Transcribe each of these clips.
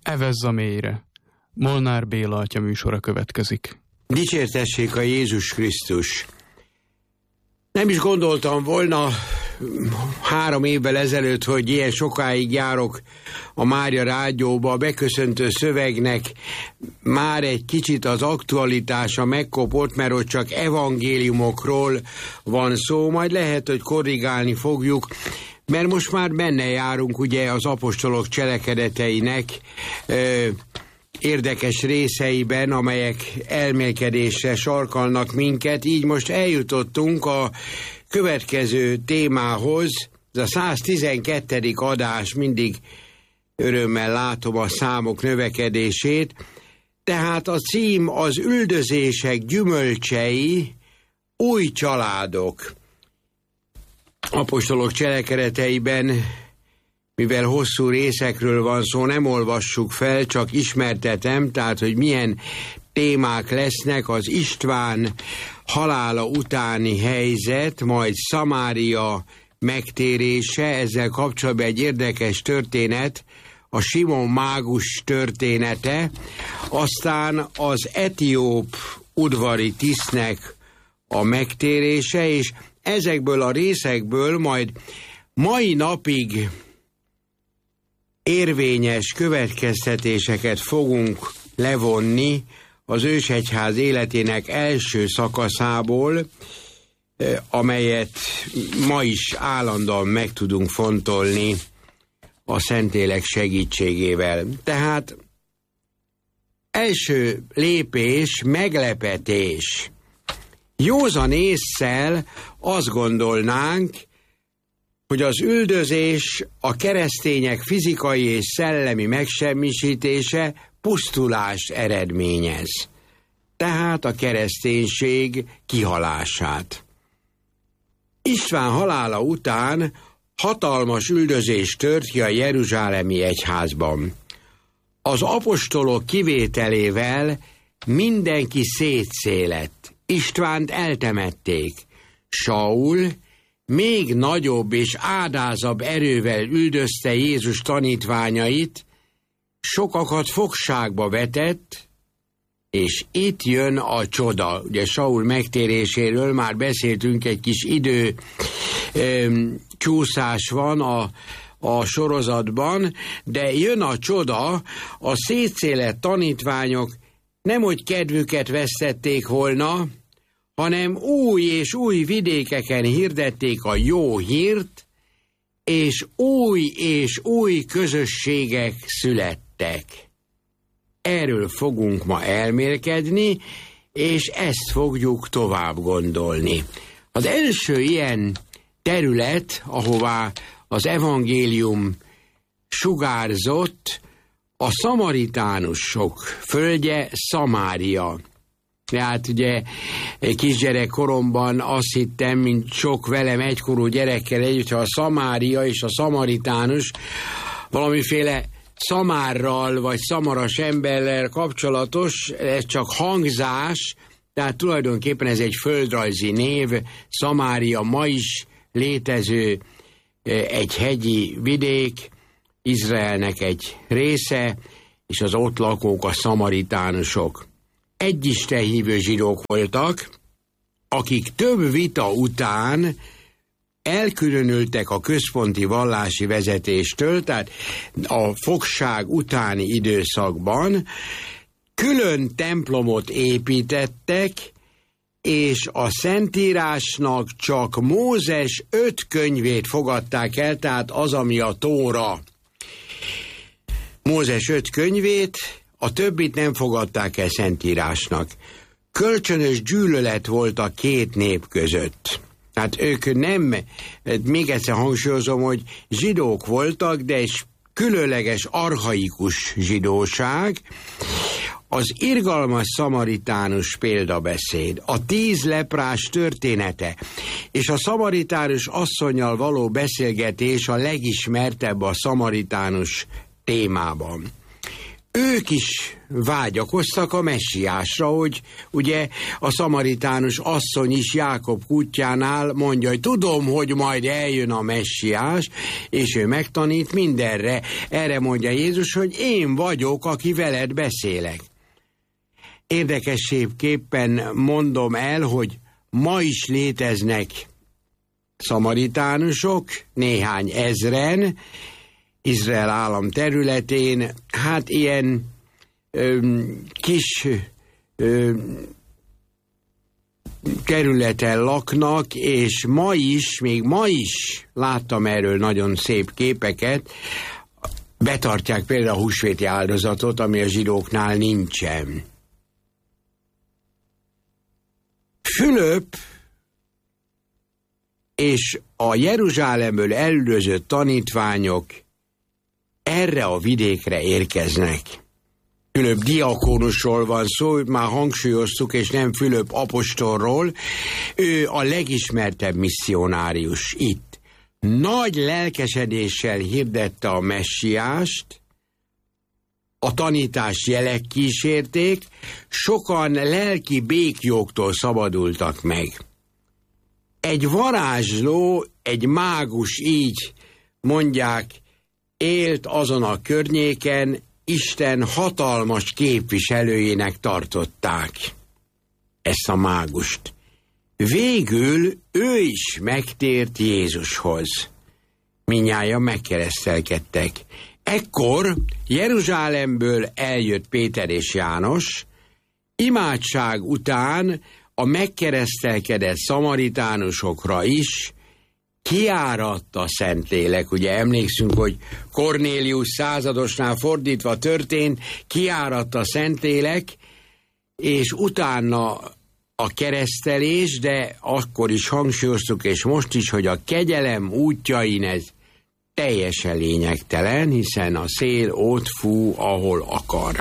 Evezz a mélyre. Molnár Béla atya műsora következik. Dicsértessék a Jézus Krisztus! Nem is gondoltam volna 3 évvel ezelőtt, hogy ilyen sokáig járok a Mária rádióba. A beköszöntő szövegnek már egy kicsit az aktualitása megkopott, mert ott csak evangéliumokról van szó, majd lehet, hogy korrigálni fogjuk, mert most már benne járunk ugye az apostolok cselekedeteinek érdekes részeiben, amelyek elmélkedésre sarkalnak minket. Így most eljutottunk a következő témához. Ez a 112. adás, mindig örömmel látom a számok növekedését. Tehát a cím az üldözések gyümölcsei, új családok. Apostolok cselekedeteiben, mivel hosszú részekről van szó, nem olvassuk fel, csak ismertetem, tehát, hogy milyen témák lesznek: az István halála utáni helyzet, majd Szamária megtérése, ezzel kapcsolatban egy érdekes történet, a Simon mágus története, aztán az etióp udvari tisztnek a megtérése, és ezekből a részekből majd mai napig érvényes következtetéseket fogunk levonni az ősegyház életének első szakaszából, amelyet ma is állandóan meg tudunk fontolni a Szentlélek segítségével. Tehát első lépés, meglepetés. Józan ésszel azt gondolnánk, hogy az üldözés, a keresztények fizikai és szellemi megsemmisítése pusztulást eredményez. Tehát a kereszténység kihalását. István halála után hatalmas üldözés tört ki a jeruzsálemi egyházban. Az apostolok kivételével mindenki szétszélett. Istvánt eltemették. Saul még nagyobb és ádázabb erővel üldözte Jézus tanítványait, sokakat fogságba vetett, és itt jön a csoda. Ugye Saul megtéréséről már beszéltünk, egy kis csúszás van a sorozatban, de jön a csoda, a szétszélett tanítványok nemhogy kedvüket vesztették volna, hanem új és új vidékeken hirdették a jó hírt, és új közösségek születtek. Erről fogunk ma elmélkedni, és ezt fogjuk tovább gondolni. Az első ilyen terület, ahová az evangélium sugárzott, a szamaritánusok földje, Szamária. Tehát ugye kisgyerekkoromban azt hittem, mint sok velem egykorú gyerekkel együtt, ha a Szamária és a szamaritánus valamiféle szamárral vagy szamaras emberrel kapcsolatos, ez csak hangzás, tehát tulajdonképpen ez egy földrajzi név. Szamária ma is létező egy hegyi vidék, Izraelnek egy része, és az ott lakók a szamaritánusok. Egyistenhívő zsidók voltak, akik több vita után elkülönültek a központi vallási vezetéstől, tehát a fogság utáni időszakban külön templomot építettek, és a Szentírásnak csak Mózes 5 könyvét fogadták el, tehát az, ami a Tóra. Mózes 5 könyvét, a többit nem fogadták el Szentírásnak. Kölcsönös gyűlölet volt a két nép között. Tehát ők nem, még egyszer hangsúlyozom, hogy zsidók voltak, de egy különleges, archaikus zsidóság. Az irgalmas szamaritánus példabeszéd, a 10 leprás története és a szamaritánus asszonnyal való beszélgetés a legismertebb a szamaritánus témában. ők is vágyakoztak a messiásra, hogy ugye a szamaritánus asszony is Jákob kutyánál mondja, hogy tudom, hogy majd eljön a messiás, és ő megtanít mindenre. Erre mondja Jézus, hogy én vagyok, aki veled beszélek. Érdekességképpen mondom el, hogy ma is léteznek szamaritánusok, néhány ezren, Izrael állam területén, hát ilyen kis területen laknak, és még ma is láttam erről nagyon szép képeket, betartják például a húsvéti áldozatot, ami a zsidóknál nincsen. Fülöp és a Jeruzsálemből elüldözött tanítványok erre a vidékre érkeznek. Fülöp diakónusról van szó, már hangsúlyoztuk, és nem Fülöp apostolról. Ő a legismertebb misszionárius itt. Nagy lelkesedéssel hirdette a messiást, a tanítás jelek kísérték, sokan lelki béklyóktól szabadultak meg. Egy varázsló, egy mágus, így mondják, élt azon a környéken, Isten hatalmas képviselőjének tartották ezt a mágust. Végül ő is megtért Jézushoz. Mindnyájan megkeresztelkedtek. Ekkor Jeruzsálemből eljött Péter és János, imádság után a megkeresztelkedett szamaritánusokra is kiáradt a Szentlélek. Ugye emlékszünk, hogy Kornélius századosnál fordítva történt, kiáradt a Szentlélek, és utána a keresztelés, de akkor is hangsúlyoztuk, és most is, hogy a kegyelem útjain ez teljesen lényegtelen, hiszen a szél ott fú, ahol akar.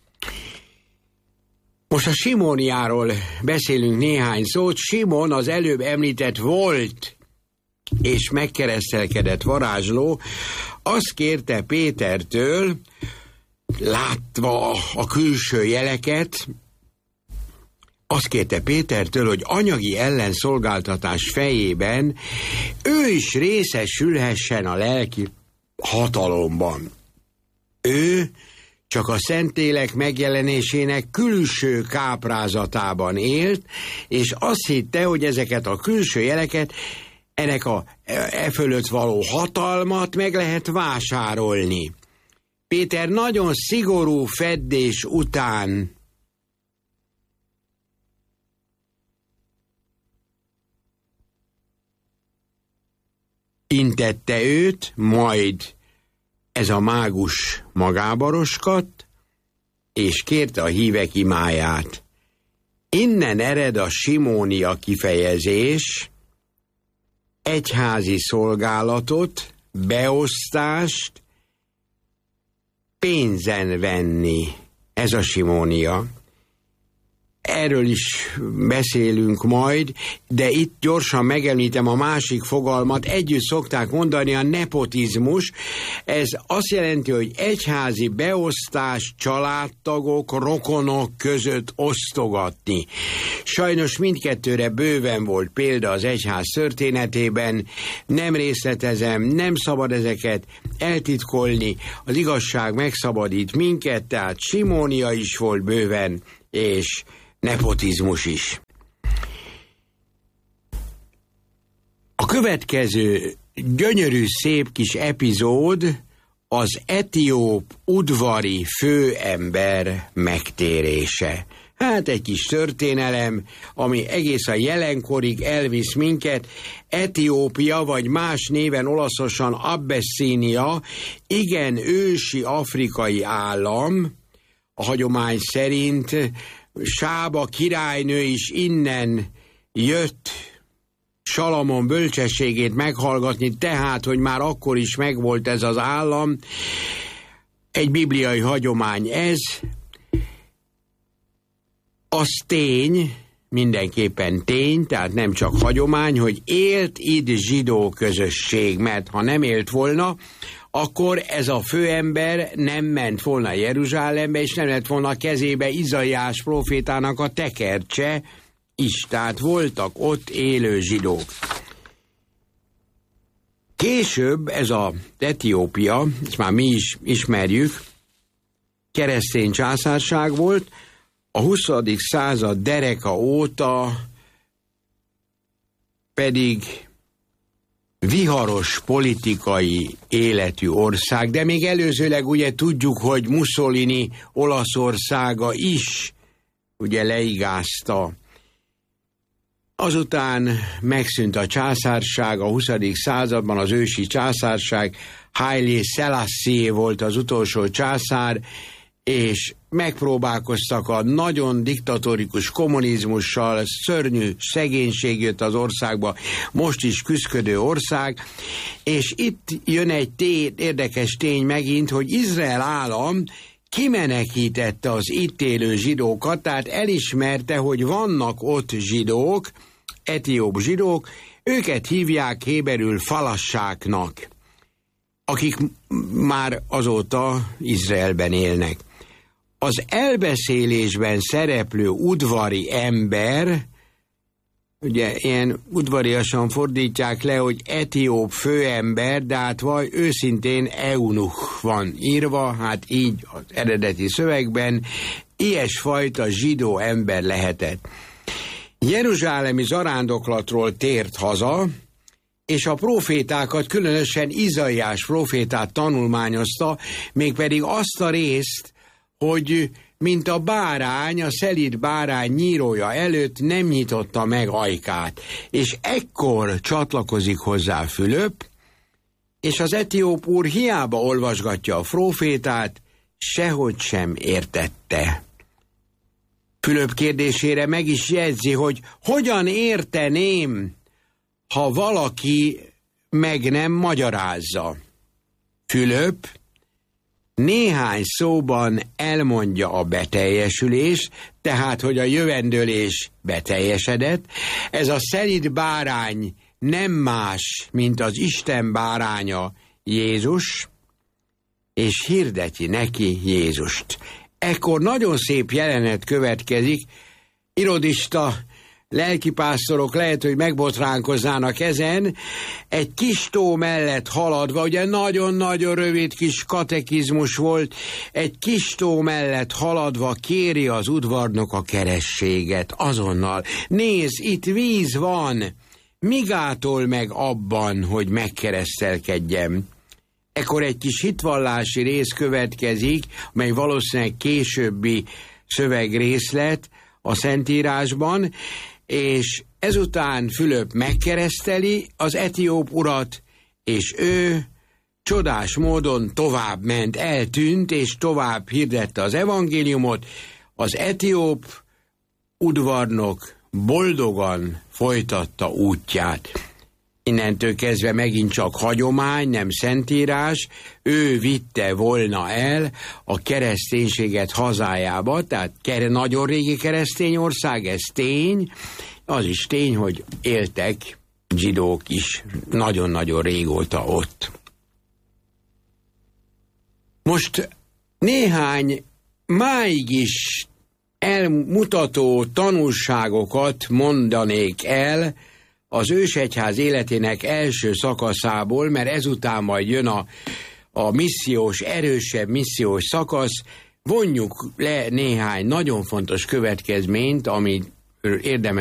Most a Simóniáról beszélünk néhány szót. Simon az előbb említett volt és megkeresztelkedett varázsló, azt kérte Pétertől, látva a külső jeleket, azt kérte Pétertől, hogy anyagi ellenszolgáltatás fejében ő is részesülhessen a lelki hatalomban. Ő csak a Szentlélek megjelenésének külső káprázatában élt, és azt hitte, hogy ezeket a külső jeleket, ennek e fölött való hatalmat meg lehet vásárolni. Péter nagyon szigorú feddés után intette őt, majd ez a mágus magába roskadt, és kérte a hívek imáját. Innen ered a simónia kifejezés, egyházi szolgálatot, beosztást, pénzen venni. Ez a simónia. Erről is beszélünk majd, de itt gyorsan megemlítem a másik fogalmat. Együtt szokták mondani a nepotizmus. Ez azt jelenti, hogy egyházi beosztás, családtagok, rokonok között osztogatni. Sajnos mindkettőre bőven volt példa az egyház történetében. Nem részletezem, nem szabad ezeket eltitkolni. Az igazság megszabadít minket, tehát simónia is volt bőven, és nepotizmus is. A következő gyönyörű, szép kis epizód az etióp udvari főember megtérése. Hát egy kis történelem, ami egész a jelenkorig elvisz minket. Etiópia, vagy más néven olaszosan Abyssinia, igen ősi afrikai állam, a hagyomány szerint. Sába királynő is innen jött Salamon bölcsességét meghallgatni, tehát, hogy már akkor is megvolt ez az állam. Egy bibliai hagyomány ez. Az tény, mindenképpen tény, tehát nem csak hagyomány, hogy élt itt zsidó közösség, mert ha nem élt volna, akkor ez a főember nem ment volna Jeruzsálembe, és nem lett volna a kezébe Izaiás prófétának a tekercse is. Tehát voltak ott élő zsidók. Később ez az Etiópia, ezt már mi is ismerjük, keresztény császárság volt, a 20. század dereka óta pedig viharos politikai életű ország, de még előzőleg ugye tudjuk, hogy Mussolini Olaszországa is ugye leigázta. Azután megszűnt a császárság, a 20. században az ősi császárság, Haile Selassie volt az utolsó császár, és megpróbálkoztak a nagyon diktatórikus kommunizmussal, szörnyű szegénység jött az országba, most is küszködő ország, és itt jön egy érdekes tény megint, hogy Izrael állam kimenekítette az itt élő zsidókat, tehát elismerte, hogy vannak ott zsidók, etióp zsidók, őket hívják héberül falassáknak, akik már azóta Izraelben élnek. Az elbeszélésben szereplő udvari ember, ugye ilyen udvariasan fordítják le, hogy etióp főember, de hát vaj őszintén eunuch van írva, hát így az eredeti szövegben, ilyesfajta zsidó ember lehetett. Jeruzsálemi zarándoklatról tért haza, és a prófétákat, különösen Izaiás prófétát tanulmányozta, mégpedig azt a részt, hogy mint a bárány, a szelíd bárány nyírója előtt nem nyitotta meg ajkát. És ekkor csatlakozik hozzá Fülöp, és az etióp úr hiába olvasgatja a prófétát, sehogy sem értette. Fülöp kérdésére meg is jegyzi, hogy hogyan érteném, ha valaki meg nem magyarázza. Fülöp néhány szóban elmondja a beteljesülés, tehát, hogy a jövendőlés beteljesedett. Ez a szelíd bárány nem más, mint az Isten báránya, Jézus, és hirdeti neki Jézust. Ekkor nagyon szép jelenet következik, irodista lelkipásztorok lehet, hogy megbotránkoznának ezen, egy kis tó mellett haladva, ugye nagyon-nagyon rövid kis katekizmus volt, egy kis tó mellett haladva kéri az udvarnok a kerességet azonnal. Nézd, itt víz van, mi gátol meg abban, hogy megkeresztelkedjem? Ekkor egy kis hitvallási rész következik, mely valószínűleg későbbi szövegrészlet a Szentírásban, és ezután Fülöp megkereszteli az etióp urat, és ő csodás módon tovább ment, eltűnt, és tovább hirdette az evangéliumot. Az etióp udvarnok boldogan folytatta útját. Innentől kezdve megint csak hagyomány, nem szentírás, ő vitte volna el a kereszténységet hazájába, tehát nagyon régi keresztény ország, ez tény, az is tény, hogy éltek zsidók is nagyon-nagyon régóta ott. Most néhány máig is elmutató tanulságokat mondanék el az ősegyház életének első szakaszából, mert ezután majd jön a missziós, erősebb missziós szakasz. Vonjuk le néhány nagyon fontos következményt, amit érdemes